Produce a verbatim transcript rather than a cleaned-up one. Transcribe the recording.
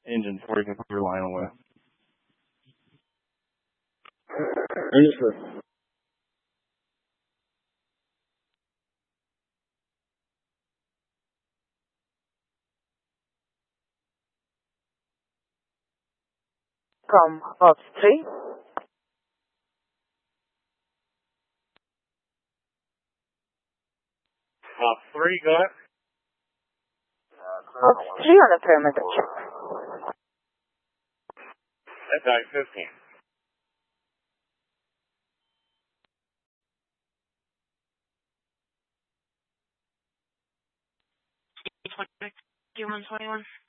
engine before you can put your line away. Understood. From Ops three. Ops three, go ahead. Ops three on the perimeter check. S I fifteen. Q one twenty-one.